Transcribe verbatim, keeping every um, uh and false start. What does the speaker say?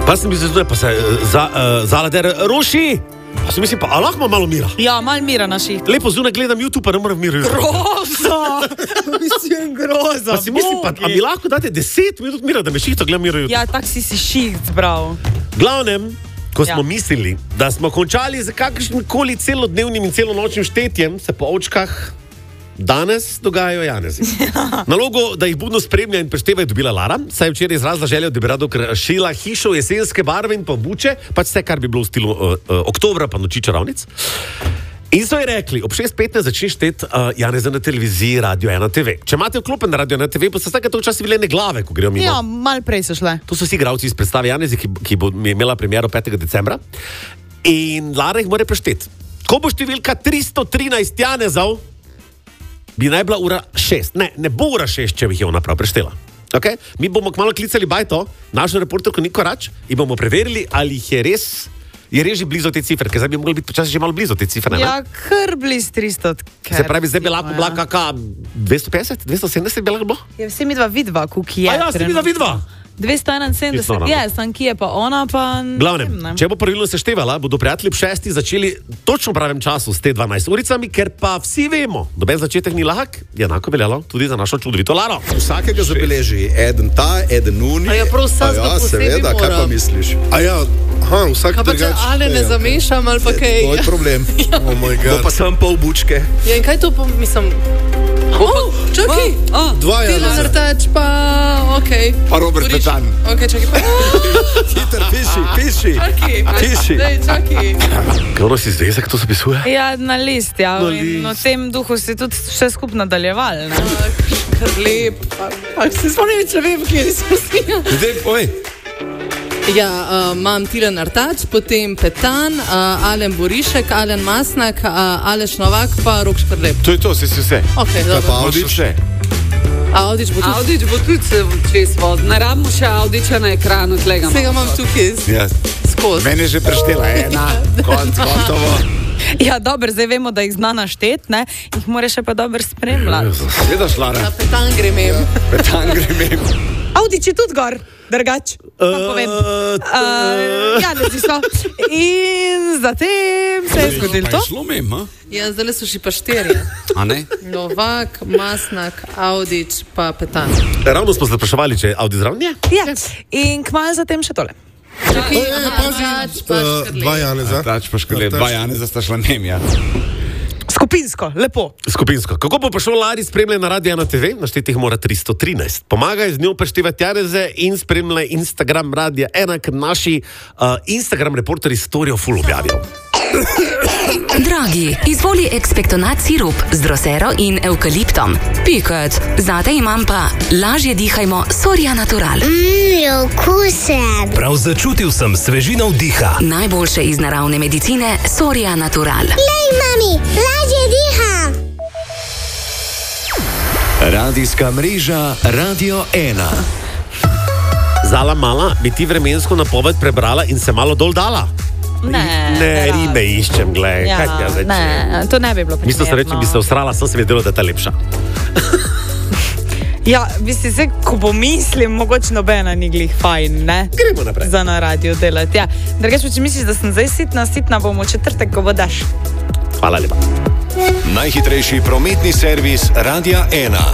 Pa sem mislil, pa se za, uh, zalader ruši. Pa sem mislil, pa a lahko malo mira. Ja, malo mira naši. Lepo zunaj gledam YouTube, pa ne moram mira. Groza! Mislim, groza. Pa si mislim, pa, a mi lahko date deset minut mira, da me šihto gledam mira YouTube. Ja, tak si si šiht, bravo. Glavnem, ko smo Ja. mislili, da smo končali z kakršnim koli celodnevnim in celonočnim štetjem, se po očkah danes dogajajo Janezi. Nalogo, da jih budno spremlja in prešteva, je dobila Lara, saj je včeraj izrazila željo, da bi rada okrašila hišo v jesenske barve in pa buče, pač vse, kar bi bilo v stilu uh, uh, oktobra, pa noči čarovnic. In so ji rekli, ob šest petnajst začne štet uh, Janeza na televiziji Radio ena te ve. Če imate vklopen na Radio ena te ve, pa se vsake to včasih vilene glave, ko grejo mimo. Ja, mal prej so šle. To so vsi igralci iz predstave Janezi, ki, ki bo imela premiero petega decembra. In Lara jih mora prešteti. Ko bo številka tristo trinajst Janezov, bi naj bila ura šest. Ne, ne bo ura šest, če bi jih ona prav preštela. Okay? Mi bomo kmalo klicali Bajto, našo reporterko Niko Rač, in bomo preverili, ali jih je res, je res že blizu te cifre, ker zdaj bi mogli biti počasi že malo blizu te cifre. Ja, kar bliz tristo. Se pravi, zdaj bi lahko bila kaka dvesto petdeset, dvesto sedemdeset bi lahko bilo? Ja, vsi mi dva vidva, kuki je. A ja, vsi mi dva vidva. dvesto enainsedemdeset, je, sam ki je pa ona, pa... Glavnem, če bo pravilno seštevala, bodo prijatelji ob šesti začeli točno v pravem času s te dvanajst uricami, ker pa vsi vemo, doben začetek ni lahak, je enako veljalo tudi za našo čudovito Laro. Vsakega zabeleži, eden ta, eden uni. A ja, prav vsak ja, posebej seveda, kaj pa mora. misliš? A ja, aha, vsak Kaj pa če drugače. ale ne zamešam ali pa kaj? To je problem. Oh moj Ja. god. Pa sem pol bučke. Ja, in kaj to pa, mislim... Oh, čakaj! Oh, Dva je Tila nazaj. Vrtač, pa... okej. Pa Robert Boriš. Petan. Okej, čakaj, pa... Hiter, piši, piši. Čakaj, Piši. dej, čakaj. Kaj ono si zvezek to zapisuje? Ja, na list, ja. Na In v list. tem duhu si tudi vse skupaj nadaljeval, ne? Kar lep. Ak se spomnim, če vem, kje smo snimali. Zdaj, povej. Ja, uh, imam Tilen Artač, potem Petan, uh, Alen Borišek, Alen Masnak, uh, Aleš Novak, pa Rok Škrlep. To je to, si si vse. Ok, Kaj pa dobro. Avdić? Audič bo tudi... Audič bo tudi se čez voz. Ne rabimo še Audiča na ekranu, tlega. Vsega imam tukaj Ja. skozi. Meni je že preštela ena. Konc, kontovo. Ja, dobro, zdaj vemo, da jih zna naštet, ne? Jih mora še pa dobro spremljati. Gledaš, Lara? Na Petan grem em. Petan grem. Audič je tudi gor, drugač. Vam povem. Uh, ja, ne so. In zatem se je zgodilo to. Slomim, ha? Ja, zdaj so še pa štirje. A ne? Novak, Masnak, Audič, pa Petan. Ravno smo se spraševali, če je Audi zraven je. Ja. In kmalu zatem še tole. Čakaj, Ej, ej, pazi, Artač, pa eh, Škrlep. dva Janeza. Tač pa škrle, dva Janeza sta šla nem, ja. Skupinsko, lepo. Skupinsko. Kako bo prišel Lari spremljati na Radio ena te ve? Naštetih mora tristo trinajst. Pomagaj z njo preštevati Janeze in spremljaj Instagram Radia ena, ker naši uh, Instagram reporterji storijo ful objavijo. Dragi, izvoli ekspektonat sirup z drosero in evkaliptom. Piket, zate imam pa lažje dihajmo Soria Natural. Mmm, okusen. Prav začutil sem svežino vdiha. Najboljše iz naravne medicine Soria Natural. Lej, mami, lažje diham. Radijska mreža Radio ena. Zala mala, bi ti vremensko napoved prebrala in se malo dol dala? Ne, Ne, rime iščem, glej. Ja, Kaj ti jaz zdaj ne, čujem? to ne bi bilo primerno. Mislim, da reči, bi se usrala, sem se vedela, da je ta lepša. Ja, bi si se, ko pomislim, mogoče nobena ni glih fajn, ne? Gremo naprej. Za na radio delati, ja. Drugač pa, če misliš, da sem zdaj sitna, sitna bom v četrtek, ko bo daš. Hvala lepa. Najhitrejši prometni servis Radia ena.